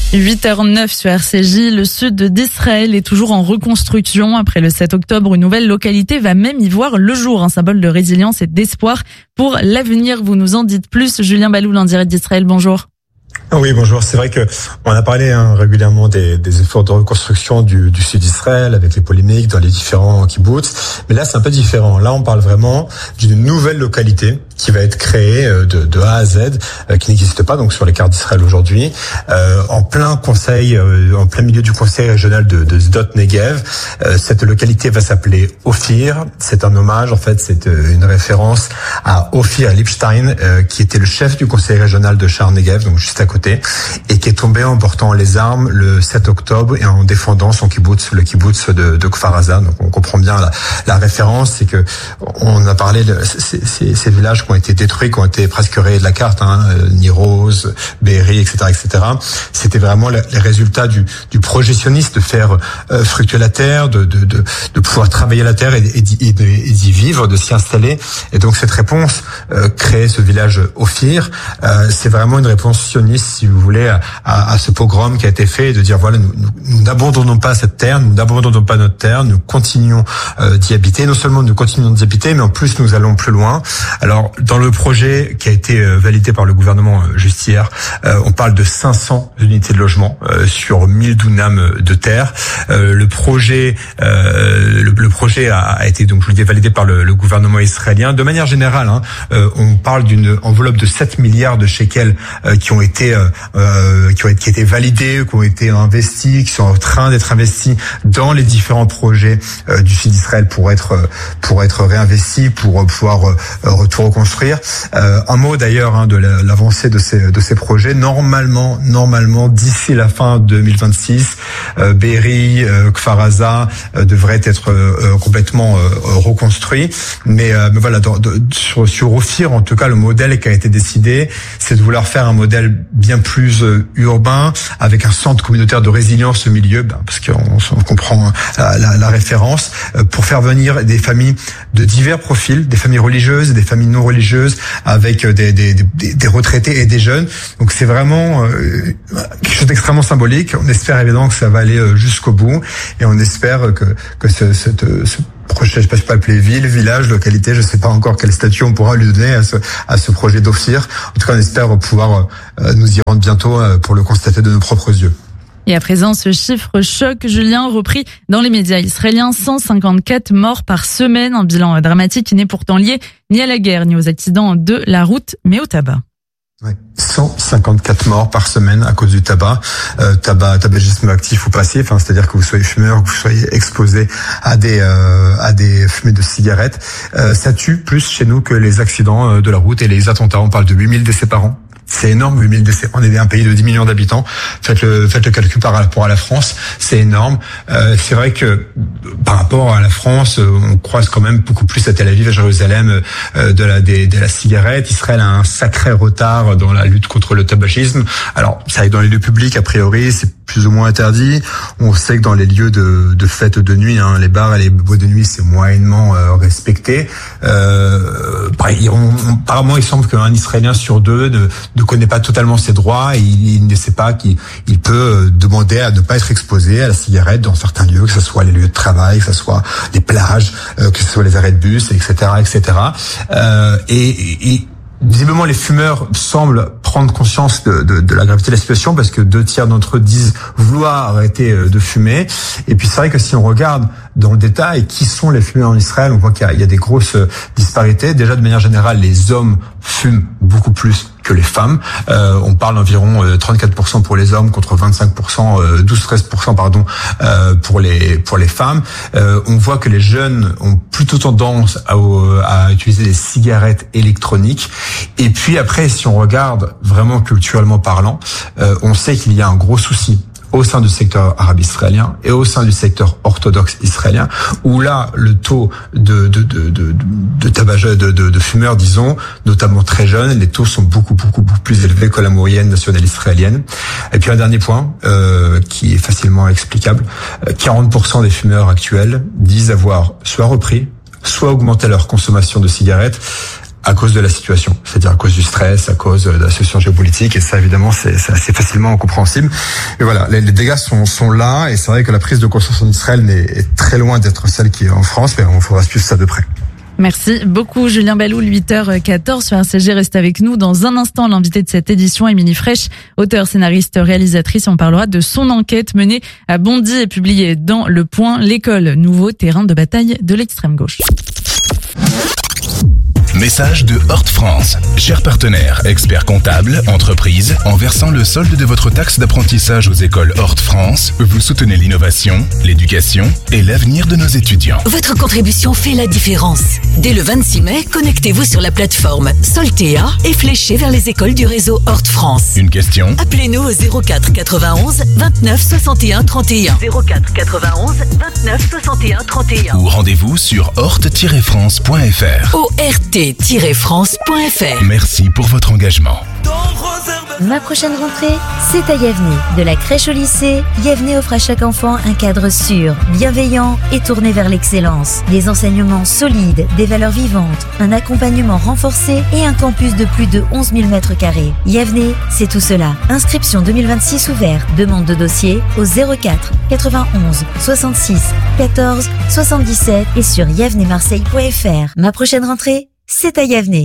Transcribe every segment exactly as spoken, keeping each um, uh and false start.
huit heures neuf sur R C J, le sud d'Israël est toujours en reconstruction. Après le sept octobre, une nouvelle localité va même y voir le jour, un symbole de résilience et d'espoir pour l'avenir. Vous nous en dites plus. Julien Baloul en direct d'Israël, bonjour. Oui, bonjour. C'est vrai que on a parlé hein, régulièrement des, des efforts de reconstruction du, du sud d'Israël avec les polémiques dans les différents kibboutz. Mais là, c'est un peu différent. Là, on parle vraiment d'une nouvelle localité qui va être créée de, de A à Z, euh, qui n'existe pas donc sur les cartes d'Israël aujourd'hui, euh, en plein conseil, euh, en plein milieu du conseil régional de, de Sdot Negev. Euh, cette localité va s'appeler Ophir. C'est un hommage, en fait, c'est une référence à Ophir Lipstein, euh, qui était le chef du conseil régional de Sha'ar Negev, donc juste à côté, et qui est tombé en portant les armes le sept octobre et en défendant son kibbutz, le kibbutz de, de Kfar Aza. Donc on comprend bien la, la référence, c'est que on a parlé de ces, ces, ces villages qui ont été détruits, qui ont été presque rayés de la carte, hein, Niroz, Be'eri, et cetera, et cetera. C'était vraiment le, les résultats du, du projet sioniste de faire euh, fructuer la terre, de, de, de, de pouvoir travailler la terre et, et, d'y, et d'y vivre, de s'y installer. Et donc cette réponse, euh, créer ce village Ophir, euh, c'est vraiment une réponse sioniste, si vous voulez, à, à, à ce pogrom qui a été fait, de dire voilà, nous, nous, nous n'abandonnons pas cette terre, nous n'abandonnons pas notre terre, nous continuons euh, d'y habiter. Non seulement nous continuons d'y habiter, mais en plus nous allons plus loin. Alors dans le projet qui a été euh, validé par le gouvernement euh, juste hier, euh, on parle de cinq cents unités de logement euh, sur mille dunams de terre. Euh, le projet, euh, le, le projet a, a été donc je vous le dis validé par le, le gouvernement israélien. De manière générale, hein, euh, on parle d'une enveloppe de sept milliards de shekels euh, qui ont été Euh, qui ont été, qui été validés, qui ont été investis, qui sont en train d'être investis dans les différents projets euh, du sud d'Israël pour être pour être réinvestis, pour pouvoir euh, tout reconstruire. Euh, un mot d'ailleurs hein, de la, l'avancée de ces de ces projets. Normalement, normalement d'ici la fin deux mille vingt-six, euh, Be'eri, euh, Kfar Aza euh, devraient être euh, complètement euh, reconstruits. Mais, euh, mais voilà, dans, de, sur sur Ophir, en tout cas, le modèle qui a été décidé, c'est de vouloir faire un modèle bien plus euh, urbain, avec un centre communautaire de résilience au milieu, ben, parce qu'on on comprend la, la, la référence, euh, pour faire venir des familles de divers profils, des familles religieuses, des familles non religieuses, avec des, des, des, des retraités et des jeunes. Donc c'est vraiment euh, quelque chose d'extrêmement symbolique. On espère évidemment que ça va aller jusqu'au bout, et on espère que, que ce, cette, ce projet, je ne sais pas si on peut appeler ville, village, localité, je ne sais pas encore quel statut on pourra lui donner à ce, à ce projet d'Ophir. En tout cas, on espère pouvoir euh, nous y rendre bientôt euh, pour le constater de nos propres yeux. Et à présent, ce chiffre choc, Julien, repris dans les médias israéliens, cent cinquante-quatre morts par semaine, un bilan dramatique qui n'est pourtant lié ni à la guerre, ni aux accidents de la route, mais au tabac. Ouais. cent cinquante-quatre morts par semaine à cause du tabac, euh, tabac, tabagisme actif ou passif, hein, c'est-à-dire que vous soyez fumeur, que vous soyez exposé à des euh, à des fumées de cigarettes, euh, ça tue plus chez nous que les accidents de la route et les attentats. On parle de huit mille décès par an. C'est énorme, huit mille décès. On est un pays de dix millions d'habitants. Faites le, faites le calcul par rapport à la France. C'est énorme. Euh, c'est vrai que, par rapport à la France, on croise quand même beaucoup plus à Tel Aviv, à Jérusalem, euh, de la, des, de la cigarette. Israël a un sacré retard dans la lutte contre le tabagisme. Alors, ça est dans les lieux publics, a priori, c'est plus ou moins interdit. On sait que dans les lieux de, de fêtes de nuit, hein, les bars et les boîtes de nuit, c'est moyennement euh, respecté. Euh, apparemment, il semble qu'un Israélien sur deux ne, ne connaît pas totalement ses droits, et il, il ne sait pas qu'il il peut demander à ne pas être exposé à la cigarette dans certains lieux, que ce soit les lieux de travail, que ce soit les plages, euh, que ce soit les arrêts de bus, et cetera, et cetera. Euh, et, et visiblement, les fumeurs semblent prendre conscience de, de, de la gravité de la situation, parce que deux tiers d'entre eux disent vouloir arrêter de fumer. Et puis c'est vrai que si on regarde dans le détail qui sont les fumeurs en Israël, on voit qu'il y a, il y a des grosses disparités. Déjà, de manière générale, les hommes fument beaucoup plus que les femmes. Euh, on parle d'environ trente-quatre pour cent pour les hommes contre vingt-cinq pour cent, douze à treize pour cent pardon, euh, pour les pour les femmes. Euh, on voit que les jeunes ont plutôt tendance à, à utiliser des cigarettes électroniques. Et puis après, si on regarde vraiment culturellement parlant, euh, on sait qu'il y a un gros souci au sein du secteur arabe israélien et au sein du secteur orthodoxe israélien, où là, le taux de de de de, de tabac, de, de de fumeurs, disons, notamment très jeunes, les taux sont beaucoup beaucoup beaucoup plus élevés que la moyenne nationale israélienne. Et puis un dernier point euh, qui est facilement explicable, quarante pour cent des fumeurs actuels disent avoir soit repris, soit augmenté leur consommation de cigarettes à cause de la situation, c'est-à-dire à cause du stress, à cause de la situation géopolitique, et ça évidemment c'est, c'est assez facilement compréhensible. Mais voilà, les, les dégâts sont, sont là, et c'est vrai que la prise de conscience en Israël est, est très loin d'être celle qui est en France, mais on faudra suivre ça de près. Merci beaucoup Julien Balloul, huit heures quatorze sur R C G. Reste avec nous dans un instant. L'invité de cette édition, Émilie Frech, auteure, scénariste, réalisatrice. On parlera de son enquête menée à Bondy et publiée dans Le Point, l'école, nouveau terrain de bataille de l'extrême gauche. Message de Hort France. Chers partenaires, experts comptables, entreprises, en versant le solde de votre taxe d'apprentissage aux écoles Hort France, vous soutenez l'innovation, l'éducation et l'avenir de nos étudiants. Votre contribution fait la différence. Dès le vingt-six mai, connectez-vous sur la plateforme Soltea et fléchez vers les écoles du réseau Hort France. Une question? Appelez-nous au zéro quatre quatre-vingt-onze vingt-neuf soixante et un trente et un. zéro quatre quatre-vingt-onze vingt-neuf soixante et un trente et un. Ou rendez-vous sur hort tiret france point f r. O R T tiret france point f r. Merci pour votre engagement. Ma prochaine rentrée, c'est à Yavne. De la crèche au lycée, Yavne offre à chaque enfant un cadre sûr, bienveillant et tourné vers l'excellence. Des enseignements solides, des valeurs vivantes, un accompagnement renforcé et un campus de plus de onze mille mètres carrés. Yavne, c'est tout cela. Inscription deux mille vingt-six ouverte. Demande de dossier au zéro quatre quatre-vingt-onze soixante-six quatorze soixante-dix-sept et sur yavne marseille point f r. Ma prochaine rentrée, c'est à Yavne.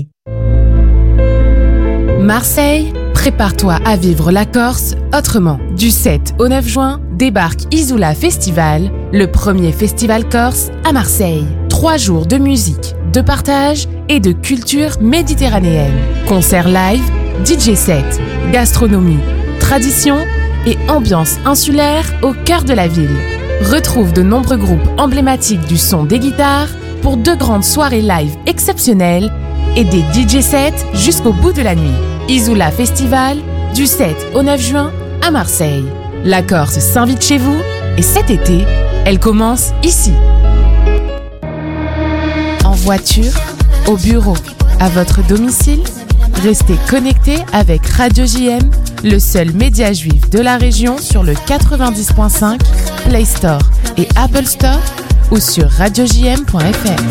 Marseille, prépare-toi à vivre la Corse autrement. Du sept au neuf juin, débarque Isoula Festival, le premier festival corse à Marseille. Trois jours de musique, de partage et de culture méditerranéenne. Concerts live, D J set, gastronomie, tradition et ambiance insulaire au cœur de la ville. Retrouve de nombreux groupes emblématiques du son des guitares pour deux grandes soirées live exceptionnelles et des D J sets jusqu'au bout de la nuit. Isoula Festival, du sept au neuf juin à Marseille. La Corse s'invite chez vous et cet été, elle commence ici. En voiture, au bureau, à votre domicile, restez connectés avec Radio J M, le seul média juif de la région sur le quatre-vingt-dix point cinq, Play Store et Apple Store ou sur radio j m point f r.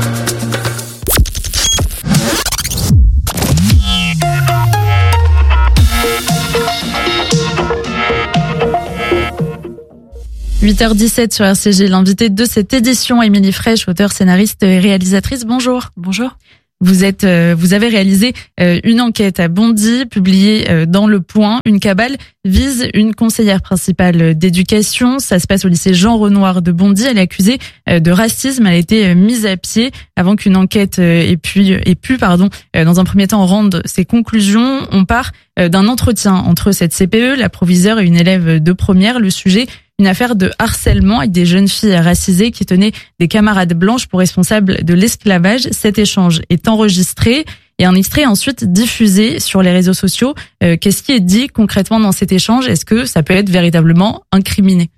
huit heures dix-sept sur R C G, l'invité de cette édition, Émilie Frech, auteure, scénariste et réalisatrice. Bonjour. Bonjour. Vous êtes, euh, vous avez réalisé euh, une enquête à Bondy, publiée euh, dans Le Point. Une cabale vise une conseillère principale d'éducation. Ça se passe au lycée Jean Renoir de Bondy. Elle est accusée euh, de racisme. Elle a été euh, mise à pied avant qu'une enquête euh, ait pu, ait pu, pardon, euh, dans un premier temps rendre ses conclusions. On part euh, d'un entretien entre cette C P E, la proviseure et une élève de première. Le sujet, une affaire de harcèlement avec des jeunes filles racisées qui tenaient des camarades blanches pour responsables de l'esclavage. Cet échange est enregistré et un extrait est ensuite diffusé sur les réseaux sociaux. Euh, qu'est-ce qui est dit concrètement dans cet échange? Est-ce que ça peut être véritablement incriminé?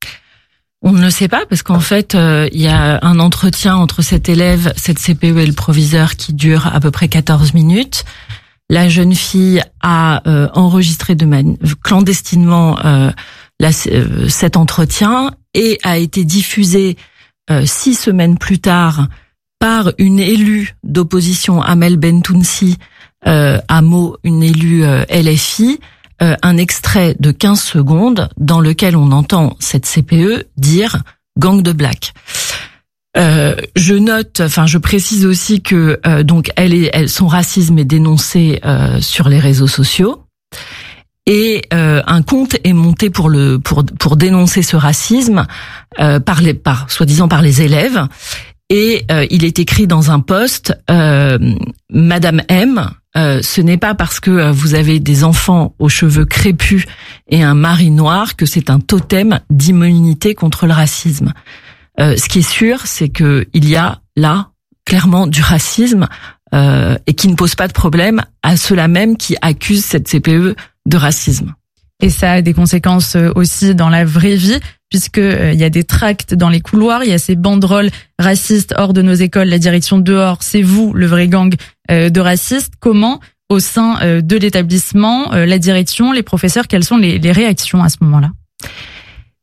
On ne le sait pas parce qu'en fait, euh, il y a un entretien entre cet élève, cette C P E et le proviseur qui dure à peu près quatorze minutes. La jeune fille a euh, enregistré de man- clandestinement euh, La, euh, cet entretien et a été diffusé euh, six semaines plus tard par une élue d'opposition, Amel Bentounsi, euh, à Meaux, une élue euh, L F I, euh, un extrait de quinze secondes dans lequel on entend cette C P E dire « gang de black ». Euh, je note, enfin je précise aussi que euh, donc elle est, elle, son racisme est dénoncé euh, sur les réseaux sociaux. Et euh, un compte est monté pour le pour pour dénoncer ce racisme euh, par les par soi-disant par les élèves et euh, il est écrit dans un post euh, Madame M, euh, ce n'est pas parce que vous avez des enfants aux cheveux crépus et un mari noir que c'est un totem d'immunité contre le racisme. Euh, ce qui est sûr, c'est que il y a là clairement du racisme euh, et qui ne pose pas de problème à ceux-là même qui accusent cette C P E de racisme. Et ça a des conséquences aussi dans la vraie vie, puisque il y a des tracts dans les couloirs, il y a ces banderoles racistes hors de nos écoles, la direction dehors, c'est vous le vrai gang de racistes. Comment, au sein de l'établissement, la direction, les professeurs, quelles sont les, les réactions à ce moment-là?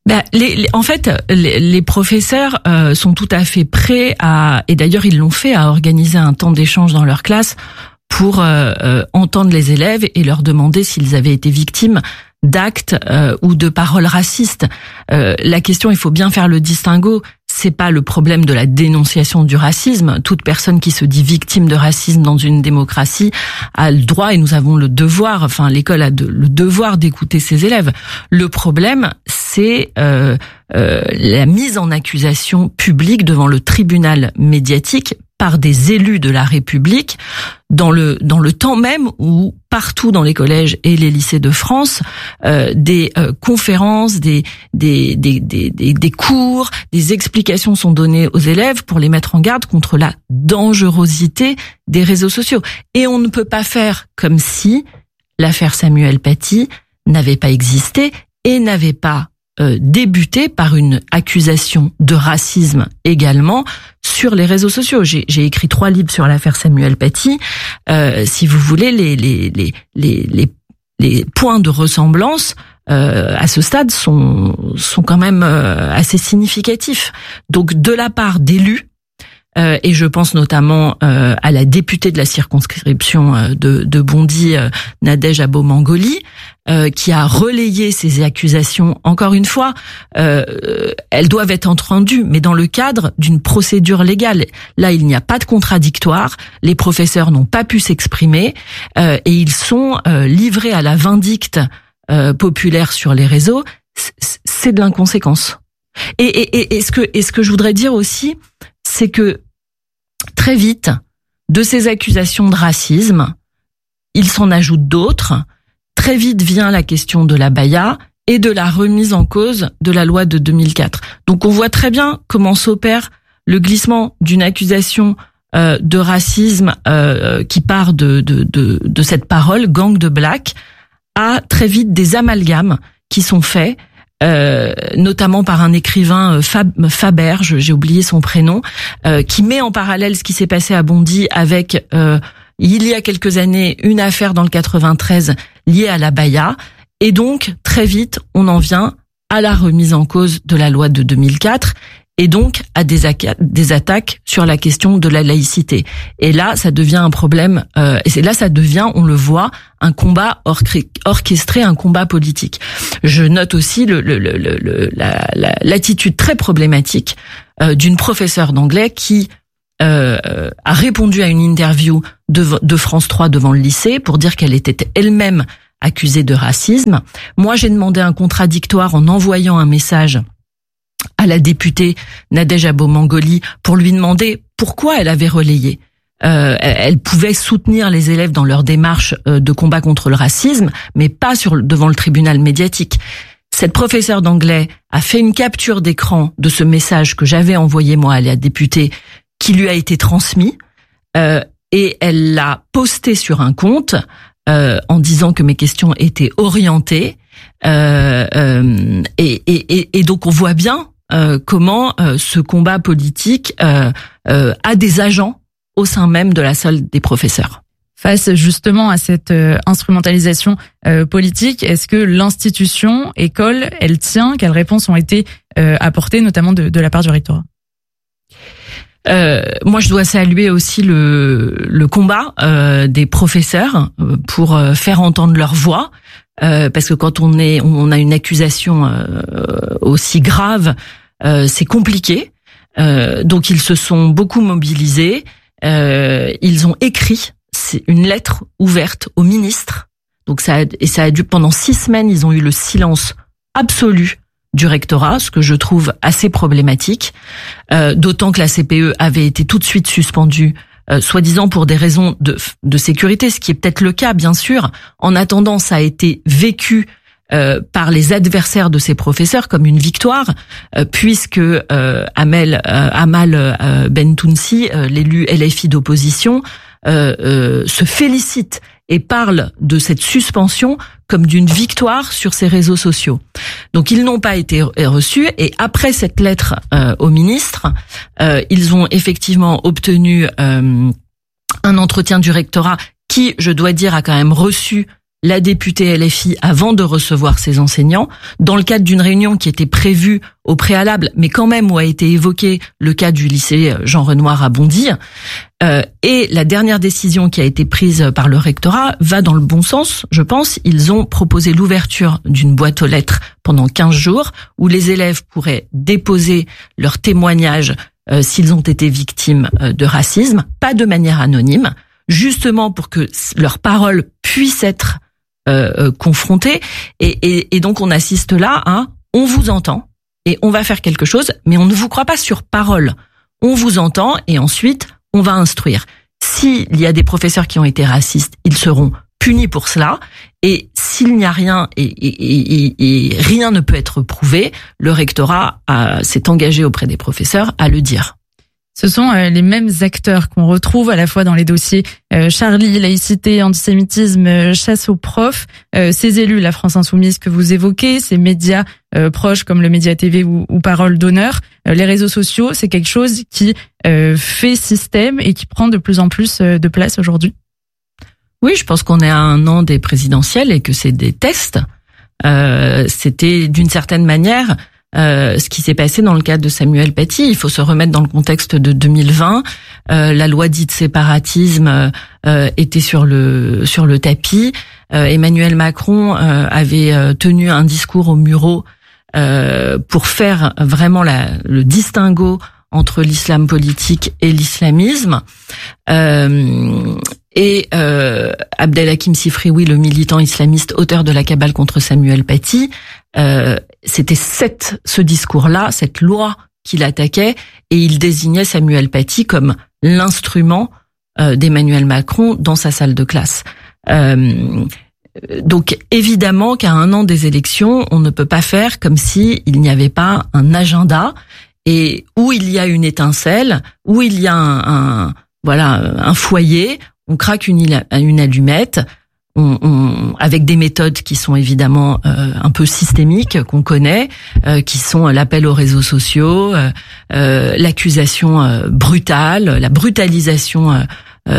Ben, les, les, en fait, les, les professeurs euh, sont tout à fait prêts à, et d'ailleurs ils l'ont fait, à organiser un temps d'échange dans leur classe pour euh, euh, entendre les élèves et leur demander s'ils avaient été victimes d'actes euh, ou de paroles racistes. Euh, la question, il faut bien faire le distinguo, c'est pas le problème de la dénonciation du racisme. Toute personne qui se dit victime de racisme dans une démocratie a le droit, et nous avons le devoir, enfin l'école a de, le devoir d'écouter ses élèves. Le problème, c'est euh, euh, la mise en accusation publique devant le tribunal médiatique par des élus de la République dans le dans le temps même où partout dans les collèges et les lycées de France euh, des euh, conférences, des des, des des des des cours, des explications sont données aux élèves pour les mettre en garde contre la dangerosité des réseaux sociaux. Et on ne peut pas faire comme si l'affaire Samuel Paty n'avait pas existé et n'avait pas Euh, débuté par une accusation de racisme également sur les réseaux sociaux. J'ai, j'ai écrit trois livres sur l'affaire Samuel Paty. Euh, si vous voulez, les les les les les, les points de ressemblance euh, à ce stade sont sont quand même euh, assez significatifs. Donc de la part d'élus, Euh, et je pense notamment euh, à la députée de la circonscription euh, de, de Bondy, euh, Nadège Abo-Mangoli, euh, qui a relayé ces accusations. Encore une fois, euh, elles doivent être entendues, mais dans le cadre d'une procédure légale. Là, il n'y a pas de contradictoire. Les professeurs n'ont pas pu s'exprimer euh, et ils sont euh, livrés à la vindicte euh, populaire sur les réseaux. C'est de l'inconséquence. Et, et, et, et ce que, et ce que je voudrais dire aussi, c'est que très vite, de ces accusations de racisme, il s'en ajoute d'autres. Très vite vient la question de l'abaya et de la remise en cause de la loi de deux mille quatre. Donc on voit très bien comment s'opère le glissement d'une accusation euh, de racisme euh, qui part de, de, de, de cette parole, gang de black, à très vite des amalgames qui sont faits, Euh, notamment par un écrivain Fab, Faber, j'ai oublié son prénom, euh, qui met en parallèle ce qui s'est passé à Bondy avec, euh, il y a quelques années, une affaire dans le quatre-vingt-treize liée à l'abaya. Et donc, très vite, on en vient à la remise en cause de la loi de deux mille quatre et donc à des, des attaques sur la question de la laïcité. Et là, ça devient un problème, euh, et c'est là, ça devient, on le voit, un combat orchestré, un combat politique. Je note aussi le, le, le, le, la, la, l'attitude très problématique euh, d'une professeure d'anglais qui euh, a répondu à une interview de, de France trois devant le lycée pour dire qu'elle était elle-même accusée de racisme. Moi, j'ai demandé un contradictoire en envoyant un message à la députée Nadège Abo-Mangoli pour lui demander pourquoi elle avait relayé. Euh, elle pouvait soutenir les élèves dans leur démarche de combat contre le racisme, mais pas sur devant le tribunal médiatique. Cette professeure d'anglais a fait une capture d'écran de ce message que j'avais envoyé moi à la députée, qui lui a été transmis, euh, et elle l'a posté sur un compte euh, en disant que mes questions étaient orientées. Euh, euh, et, et, et donc on voit bien euh, comment euh, ce combat politique euh, euh, a des agents au sein même de la salle des professeurs. Face justement à cette euh, instrumentalisation euh, politique, est-ce que l'institution, école, elle tient? Quelles réponses ont été euh, apportées, notamment de, de la part du rectorat? Euh, moi, je dois saluer aussi le, le combat euh, des professeurs pour euh, faire entendre leur voix, euh, parce que quand on est, on a une accusation euh, aussi grave, euh, c'est compliqué. Euh, donc, ils se sont beaucoup mobilisés. Euh, ils ont écrit c'est une lettre ouverte au ministre. Donc ça a, et ça a dû pendant six semaines, ils ont eu le silence absolu du rectorat, ce que je trouve assez problématique. Euh, d'autant que la C P E avait été tout de suite suspendue, euh, soi-disant pour des raisons de, de sécurité, ce qui est peut-être le cas, bien sûr. En attendant, ça a été vécu Euh, par les adversaires de ces professeurs comme une victoire, euh, puisque euh, Amel, euh, Amal euh, Bentounsi, euh, l'élu L F I d'opposition, euh, euh, se félicite et parle de cette suspension comme d'une victoire sur ces réseaux sociaux. Donc ils n'ont pas été reçus, et après cette lettre euh, au ministre, euh, ils ont effectivement obtenu euh, un entretien du rectorat qui, je dois dire, a quand même reçu la députée L F I avant de recevoir ces enseignants, dans le cadre d'une réunion qui était prévue au préalable, mais quand même où a été évoqué le cas du lycée Jean Renoir à Bondy. Euh, et la dernière décision qui a été prise par le rectorat va dans le bon sens, je pense. Ils ont proposé l'ouverture d'une boîte aux lettres pendant quinze jours où les élèves pourraient déposer leurs témoignages euh, s'ils ont été victimes euh, de racisme, pas de manière anonyme, justement pour que leurs paroles puissent être euh, euh, confrontées. Et, et, et donc on assiste là à « on vous entend et on va faire quelque chose, mais on ne vous croit pas sur parole. On vous entend et ensuite on va instruire. S'il y a des professeurs qui ont été racistes, ils seront punis pour cela. Et s'il n'y a rien et, et, et, et rien ne peut être prouvé, le rectorat a, s'est engagé auprès des professeurs à le dire. Ce sont euh, les mêmes acteurs qu'on retrouve à la fois dans les dossiers euh, Charlie, laïcité, antisémitisme, euh, chasse aux profs, euh, ces élus, la France Insoumise que vous évoquez, ces médias euh, proches comme le Média T V ou, ou Parole d'honneur, euh, les réseaux sociaux, c'est quelque chose qui euh, fait système et qui prend de plus en plus euh, de place aujourd'hui. Oui, je pense qu'on est à un an des présidentielles et que c'est des tests. Euh, c'était d'une certaine manière Euh, ce qui s'est passé dans le cadre de Samuel Paty. Il faut se remettre dans le contexte de deux mille vingt. Euh, la loi dite séparatisme euh, était sur le sur le tapis. Euh, Emmanuel Macron euh, avait euh, tenu un discours au Mureaux euh, pour faire vraiment la, le distinguo entre l'islam politique et l'islamisme. Euh, et euh, Abdelhakim Sifrioui, le militant islamiste auteur de la cabale contre Samuel Paty, euh, c'était cette, ce discours-là, cette loi qu'il attaquait, et il désignait Samuel Paty comme l'instrument euh, d'Emmanuel Macron dans sa salle de classe. Euh, donc évidemment qu'à un an des élections, on ne peut pas faire comme si il n'y avait pas un agenda, et où il y a une étincelle, où il y a un, un voilà un foyer, on craque une, une allumette. On, on, avec des méthodes qui sont évidemment euh, un peu systémiques, qu'on connaît, euh, qui sont l'appel aux réseaux sociaux, euh, euh, l'accusation euh, brutale, la brutalisation euh,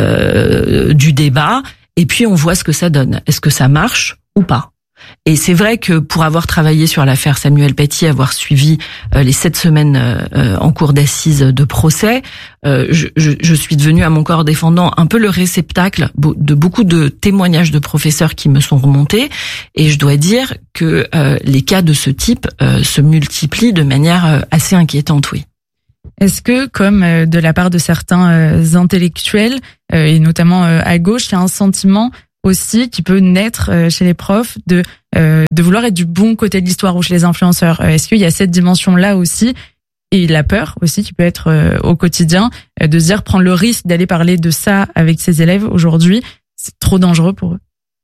euh, du débat, et puis on voit ce que ça donne. Est-ce que ça marche ou pas ? Et c'est vrai que pour avoir travaillé sur l'affaire Samuel Paty, avoir suivi euh, les sept semaines euh, en cours d'assises de procès, euh, je, je, je suis devenue à mon corps défendant un peu le réceptacle de beaucoup de témoignages de professeurs qui me sont remontés. Et je dois dire que euh, les cas de ce type euh, se multiplient de manière euh, assez inquiétante, oui. Est-ce que, comme euh, de la part de certains euh, intellectuels, euh, et notamment euh, à gauche, il y a un sentiment aussi qui peut naître chez les profs de euh, de vouloir être du bon côté de l'histoire ou chez les influenceurs? Est-ce qu'il y a cette dimension-là aussi, et la peur aussi qui peut être euh, au quotidien, euh, de se dire prendre le risque d'aller parler de ça avec ses élèves aujourd'hui, c'est trop dangereux pour eux?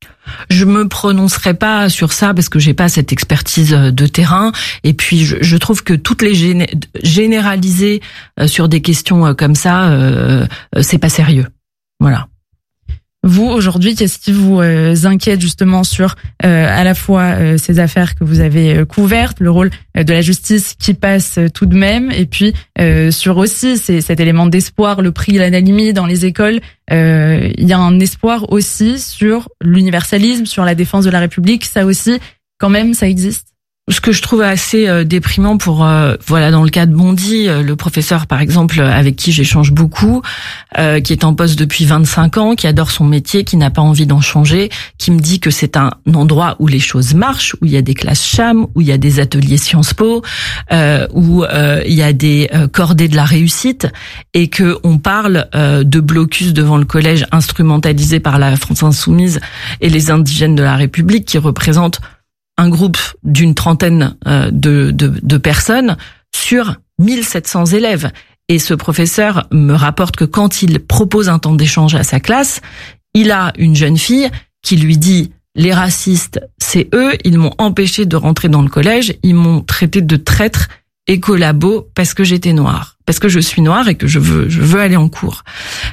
Je me prononcerai pas sur ça parce que j'ai pas cette expertise de terrain, et puis je, je trouve que toutes les géné- généraliser sur des questions comme ça, euh, c'est pas sérieux. Voilà. Vous, aujourd'hui, qu'est-ce qui vous euh, inquiète justement sur euh, à la fois euh, ces affaires que vous avez euh, couvertes, le rôle euh, de la justice qui passe euh, tout de même, et puis euh, sur aussi c'est, cet élément d'espoir, le prix l'analyse dans les écoles, euh, il y a un espoir aussi sur l'universalisme, sur la défense de la République, ça aussi, quand même, ça existe? Ce que je trouve assez euh, déprimant pour euh, voilà dans le cas de Bondy, euh, le professeur par exemple avec qui j'échange beaucoup, euh, qui est en poste depuis vingt-cinq ans, qui adore son métier, qui n'a pas envie d'en changer, qui me dit que c'est un endroit où les choses marchent, où il y a des classes Cham, où il y a des ateliers Sciences Po, euh, où euh, il y a des euh, cordées de la réussite, et que on parle euh, de blocus devant le collège instrumentalisé par la France Insoumise et les indigènes de la République, qui représentent un groupe d'une trentaine de, de, de personnes sur mille sept cents élèves. Et ce professeur me rapporte que quand il propose un temps d'échange à sa classe, il a une jeune fille qui lui dit « Les racistes, c'est eux, ils m'ont empêché de rentrer dans le collège, ils m'ont traité de traître et collabo parce que j'étais noire, parce que je suis noire et que je veux, je veux aller en cours. Euh, »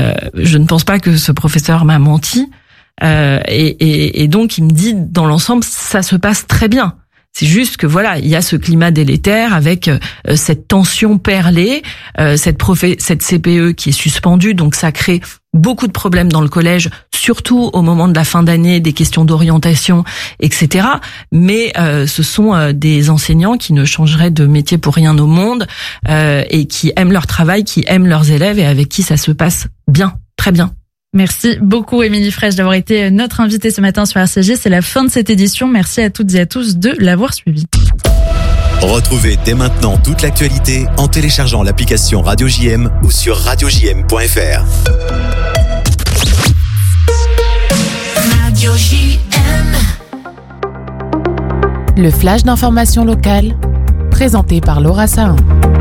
Je ne pense pas que ce professeur m'a menti. Euh, et, et, et donc il me dit dans l'ensemble ça se passe très bien. C'est juste que voilà, il y a ce climat délétère avec euh, cette tension perlée, euh, cette profé- cette C P E qui est suspendue, donc ça crée beaucoup de problèmes dans le collège, surtout au moment de la fin d'année, des questions d'orientation, et cetera. Mais euh, ce sont euh, des enseignants qui ne changeraient de métier pour rien au monde euh, et qui aiment leur travail, qui aiment leurs élèves et avec qui ça se passe bien, très bien. Merci beaucoup Émilie Frèche d'avoir été notre invitée ce matin sur R C J. C'est la fin de cette édition. Merci à toutes et à tous de l'avoir suivi. Retrouvez dès maintenant toute l'actualité en téléchargeant l'application Radio J M ou sur radio j m point f r. Radio J M. Le flash d'information locale, présenté par Laura Sahin.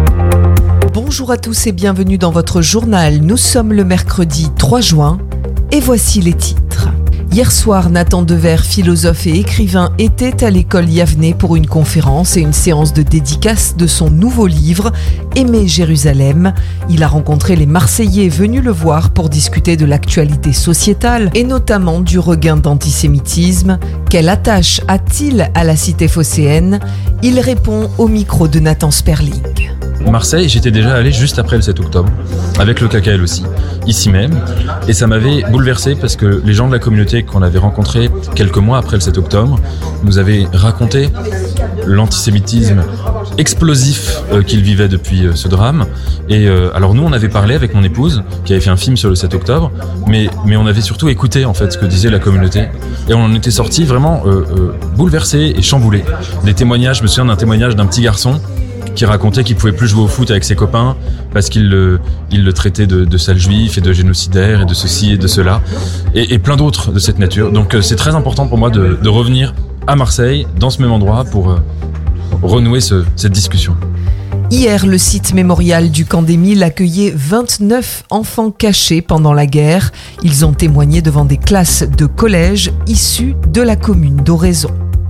Bonjour à tous et bienvenue dans votre journal. Nous sommes le mercredi trois juin et voici les titres. Hier soir, Nathan Dever, philosophe et écrivain, était à l'école Yavné pour une conférence et une séance de dédicace de son nouveau livre « Aimer Jérusalem ». Il a rencontré les Marseillais venus le voir pour discuter de l'actualité sociétale et notamment du regain d'antisémitisme. Quelle attache a-t-il à la cité phocéenne ? Il répond au micro de Nathan Sperling. Marseille, j'étais déjà allé juste après le sept octobre, avec le K K L aussi, ici même, et ça m'avait bouleversé parce que les gens de la communauté qu'on avait rencontrés quelques mois après le sept octobre nous avaient raconté l'antisémitisme explosif euh, qu'ils vivaient depuis euh, ce drame. Et euh, alors nous, on avait parlé avec mon épouse, qui avait fait un film sur le sept octobre, mais, mais on avait surtout écouté en fait ce que disait la communauté, et on en était sortis vraiment euh, euh, bouleversés et chamboulés. Des témoignages, je me souviens d'un témoignage d'un petit garçon qui racontait qu'il pouvait plus jouer au foot avec ses copains parce qu'il le, il le traitait de, de sale juif et de génocidaire et de ceci et de cela et, et plein d'autres de cette nature. Donc c'est très important pour moi de, de revenir à Marseille, dans ce même endroit, pour euh, renouer ce, cette discussion. Hier, le site mémorial du camp d'Émile accueillait vingt-neuf enfants cachés pendant la guerre. Ils ont témoigné devant des classes de collège issues de la commune d'Oraison.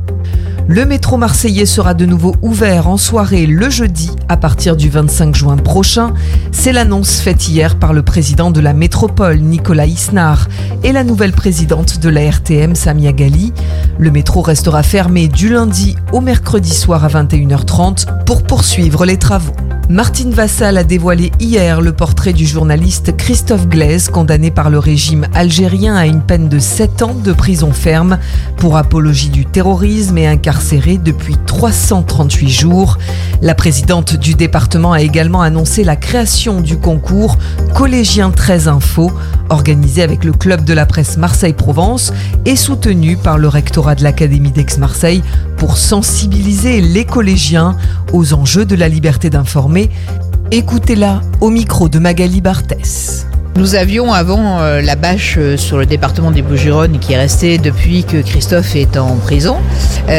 Le métro marseillais sera de nouveau ouvert en soirée le jeudi à partir du vingt-cinq juin prochain. C'est l'annonce faite hier par le président de la métropole, Nicolas Isnard, et la nouvelle présidente de la R T M, Samia Ghali. Le métro restera fermé du lundi au mercredi soir à vingt et une heures trente pour poursuivre les travaux. Martine Vassal a dévoilé hier le portrait du journaliste Christophe Glaise, condamné par le régime algérien à une peine de sept ans de prison ferme pour apologie du terrorisme et incarcéré depuis trois cent trente-huit jours. La présidente du département a également annoncé la création du concours Collégien treize Info, organisé avec le club de la presse Marseille-Provence et soutenu par le rectorat de l'Académie d'Aix-Marseille pour sensibiliser les collégiens aux enjeux de la liberté d'informer. Écoutez-la au micro de Magali Barthès. Nous avions avant euh, la bâche euh, sur le département des Bouches-du-Rhône qui est restée depuis que Christophe est en prison. Euh,